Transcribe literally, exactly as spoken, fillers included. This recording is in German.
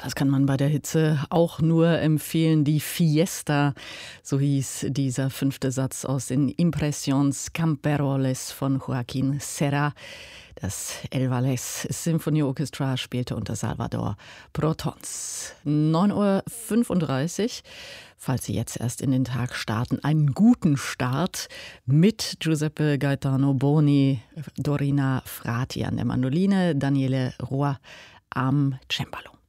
das kann man bei der Hitze auch nur empfehlen. Die Fiesta, so hieß dieser fünfte Satz aus den Impressions Camperoles von Joaquín Serra. Das El Valles Symphony Orchestra spielte unter Salvador Protons. neun Uhr fünfunddreißig. Falls Sie jetzt erst in den Tag starten, einen guten Start mit Giuseppe Gaetano Boni, Dorina Frati an der Mandoline, Daniele Rohr am Cembalo.